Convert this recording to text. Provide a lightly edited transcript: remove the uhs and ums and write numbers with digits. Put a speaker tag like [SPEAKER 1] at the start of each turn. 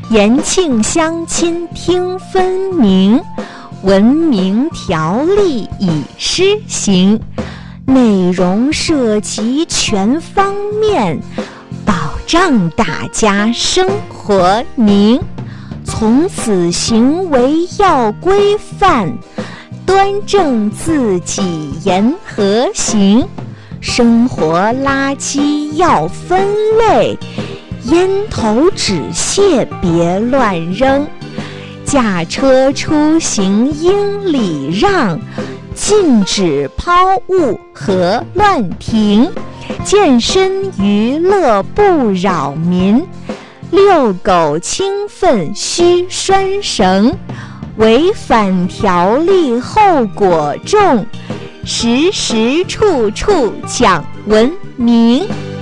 [SPEAKER 1] 延庆乡亲听分明，文明条例已施行，内容涉及全方面，保障大家生活宁。从此行为要规范，端正自己严和行。生活垃圾要分类，烟头纸屑别乱扔。驾车出行应礼让，禁止抛物和乱停。健身娱乐不扰民，遛狗清粪须拴绳。违反条例后果重，时时处处讲文明。